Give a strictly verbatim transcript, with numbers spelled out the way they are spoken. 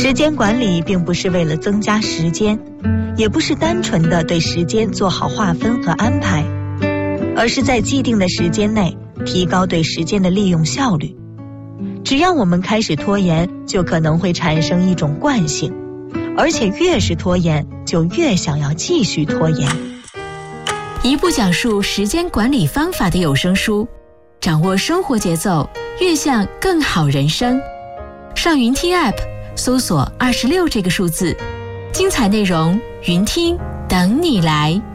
时间管理并不是为了增加时间，也不是单纯的对时间做好划分和安排，而是在既定的时间内提高对时间的利用效率。只要我们开始拖延，就可能会产生一种惯性，而且越是拖延，就越想要继续拖延。 一部讲述时间管理方法的有声书，掌握生活节奏，越向更好人生。上云听 App 搜索二十六这个数字，精彩内容云听等你来。